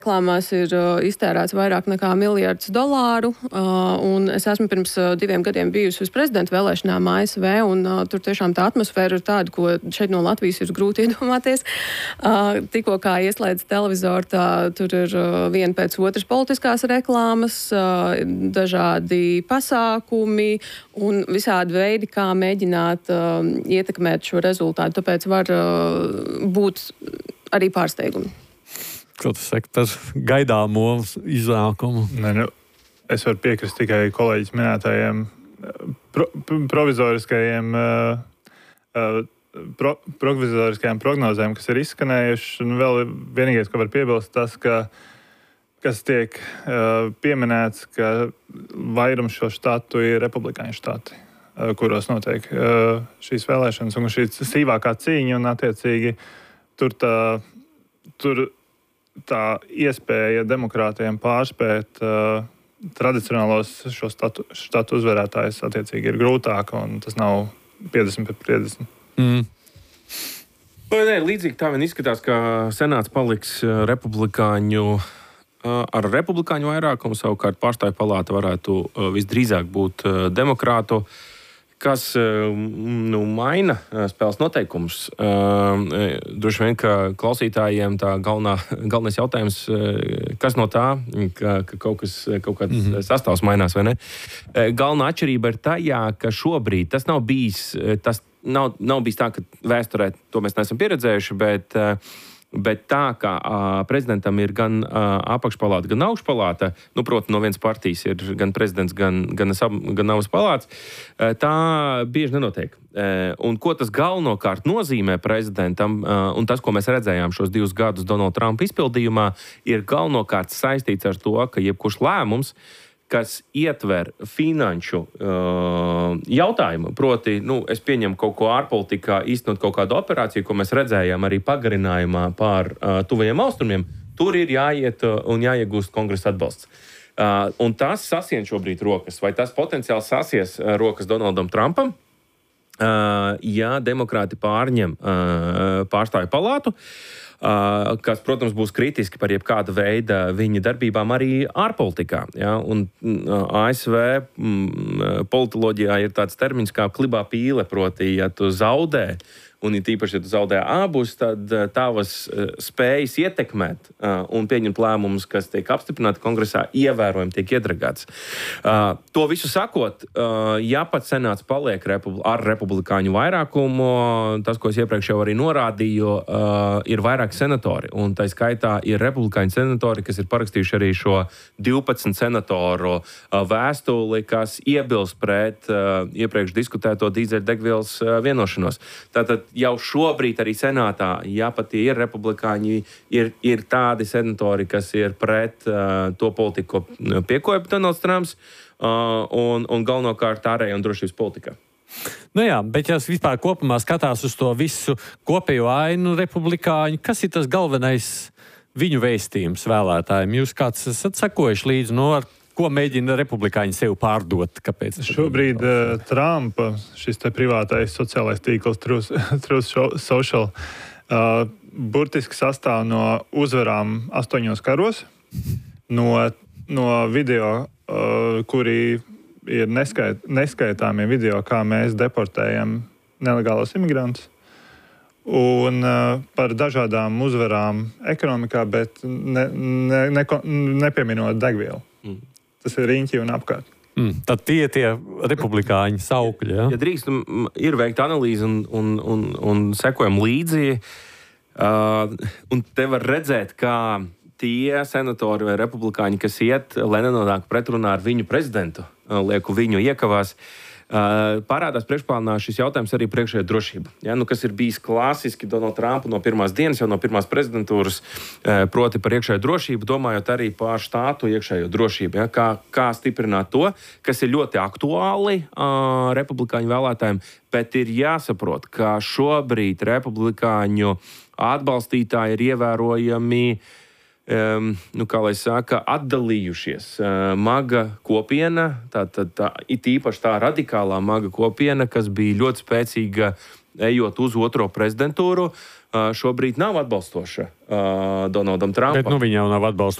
Reklāmās ir iztērēts vairāk nekā $1 miljards, un es esmu pirms 2 gadiem bijusi uz prezidenta vēlēšanām ASV, un tur tiešām tā atmosfēra ir tāda, ko šeit no Latvijas ir grūti iedomāties. Tikko kā ieslēdz televizoru, tur ir viena pēc otras politiskās reklāmas, dažādi pasākumi un visādi veidi, kā mēģināt ietekmēt šo rezultātu. Tāpēc var būt arī pārsteigumi. Ko tu saki par gaidāmo iznākumu? Es varu piekrist tikai kolēģis minētajiem provizoriskajām prognozēm, kas ir izskanējuši. Un vēl vienīgais, ko var piebilst, tas, kas tiek pieminēts, ka vairums šo štatu ir republikāņu štati, kuros notiek šīs vēlēšanas un šī sīvākā cīņa, un attiecīgi tur tā iespēja demokrātiem pārspēt tradicionālos šo štatu uzvarētājus attiecīgi ir grūtāka, un tas nav 50-50. Līdzīgi tā vien izskatās, ka senāts paliks ar republikāņu vairākumu, savukārt pārstāvju palāta varētu visdrīzāk būt demokrātu, kas maina spēles noteikumus. Droši vien, ka klausītājiem tā galvenais jautājums, kas no tā, ka kaut kāds sastāvs mainās, vai ne? Galvenā atšķirība ir tajā, ka šobrīd tas nav bijis tā, ka vēsturē to mēs neesam pieredzējuši, bet tā, ka prezidentam ir gan apakšpalāta, gan augšpalāta, proti no vienas partijas ir gan prezidents, gan abas palātas, tā bieži nenotiek. Un ko tas galvenokārt nozīmē prezidentam, un tas, ko mēs redzējām šos 2 gadus Donalda Trumpa izpildījumā, ir galvenokārt saistīts ar to, ka jebkurš lēmums, kas ietver finanšu jautājumu, proti, es pieņemu kaut ko ārpolitikā, īstenot kaut kādu operāciju, ko mēs redzējām arī pagarinājumā pār tuvajiem austrumiem, tur ir jāiet un jāiegūst kongresa atbalsts. Un tas sasien šobrīd rokas, vai tas potenciāli sasies rokas Donaldam Trumpam, ja demokrāti pārņem pārstāvju palātu, kas, protams, būs kritiski par jebkāda veida viņa darbībām arī ārpolitikā. Ja? Un ASV politoloģijā ir tāds termins kā klibā pīle, proti, ja tu zaudē, un tīpaši, ja tu zaudē abus, tad tavas spējas ietekmēt un pieņemt lēmumus, kas tiek apstiprināti kongresā, ievērojami tiek iedragāts. To visu sakot, ja pat senāts paliek ar republikāņu vairākumu, tas, ko es iepriekš jau arī norādīju, ir vairāki senatori, un tā skaitā ir republikāņu senatori, kas ir parakstījuši arī šo 12 senatoru vēstuli, kas iebilst pret iepriekš diskutēto dīzeļdegvielas vienošanos. Tātad jau šobrīd arī senātā, ja pat ir republikāņi, ir tādi senatori, kas ir pret to politiku, ko piekoja Donalds Trumps, un galvenokārt ārējā un drošības politikā. Jā, bet ja vispār kopumā skatās uz to visu kopējo ainu republikāņu, kas ir tas galvenais viņu vēstījums vēlētājiem? Jūs kāds esat sekojuši līdzi, ar ko mēģina republikāņi sev pārdot? Kāpēc? Šobrīd Trumpa, šis te privātais sociālais tīkls Truth Social, burtiski sastāv no uzvarām 8 karos, no video, kuri ir neskaitāmie video, kā mēs deportējam nelegālos imigrantus, un par dažādām uzvarām ekonomikā, bet nepieminot degvielu. Tas ir riņķi un apkārt. Tad tie republikāņi saukļi, ja? Ja drīkst, ir veikta analīze un sekojam līdzi. Un te var redzēt, kā tie senatori vai republikāņi, kas iet, lai nenonāk pretrunā ar viņu prezidentu, lieku viņu iekavās, parādās priekšplānā šis jautājums arī priekšējā drošība. Ja, kas ir bijis klasiski Donalda Trumpa no pirmās dienas, jau no pirmās prezidentūras, proti par iekšējo drošību, domājot arī par štātu iekšējo drošību. Ja, kā stiprināt to, kas ir ļoti aktuāli republikāņu vēlētājiem, bet ir jāsaprot, ka šobrīd republikāņu atbalstītāji ir ievērojami kā lai saka, atdalījušies. Maga kopiena, it īpaši tā radikālā maga kopiena, kas bija ļoti spēcīga ejot uz otro prezidentūru, šobrīd nav atbalstoša Donaldam Trumpam. Bet viņa jau nav atbalstoša